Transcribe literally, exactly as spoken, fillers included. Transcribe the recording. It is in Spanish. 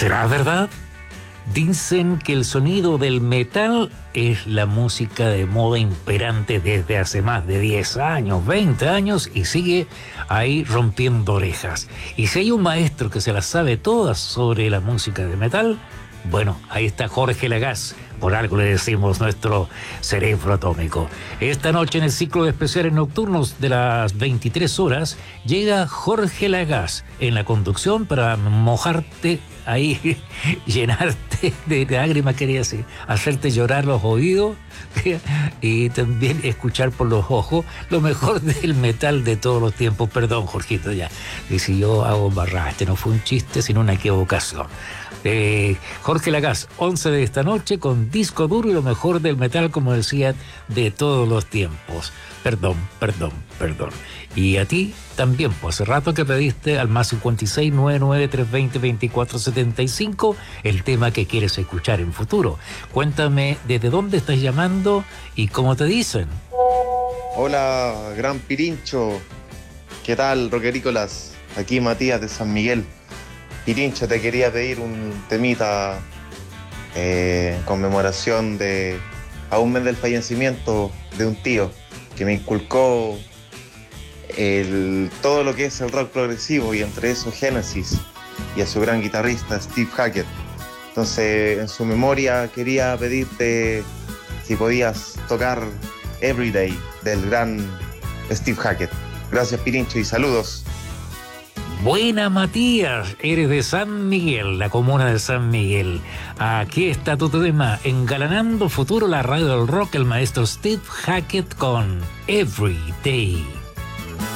¿Será verdad? Dicen que el sonido del metal es la música de moda imperante desde hace más de diez años, veinte años, y sigue ahí rompiendo orejas. Y si hay un maestro que se las sabe todas sobre la música de metal, bueno, ahí está Jorge Lagasse. Por algo le decimos nuestro cerebro atómico. Esta noche en el ciclo de especiales nocturnos de las veintitrés horas llega Jorge Lagasse en la conducción para mojarte ahí, llenarte de lágrimas, quería decir, hacerte llorar los oídos y también escuchar por los ojos lo mejor del metal de todos los tiempos. Perdón, Jorgito, ya. Y si yo hago barra, este no fue un chiste, sino una equivocación. Eh, Jorge Lagasse, once de esta noche con disco duro y lo mejor del metal, como decía, de todos los tiempos. Perdón, perdón, perdón. Y a ti también, pues hace rato que pediste al más cincuenta y seis, noventa y nueve, trescientos veinte, veinticuatro setenta y cinco el tema que quieres escuchar en futuro. Cuéntame desde dónde estás llamando y cómo te dicen. Hola, gran Pirincho. ¿Qué tal, Roquerícolas? Aquí Matías de San Miguel. Pirincho, te quería pedir un temita eh, en conmemoración de a un mes del fallecimiento de un tío que me inculcó el, todo lo que es el rock progresivo, y entre eso Genesis, y a su gran guitarrista Steve Hackett. Entonces, en su memoria quería pedirte si podías tocar Everyday del gran Steve Hackett. Gracias, Pirincho, y saludos. Buena, Matías, eres de San Miguel, la comuna de San Miguel. Aquí está tu tema, engalanando futuro la radio del rock, el maestro Steve Hackett con Every Day.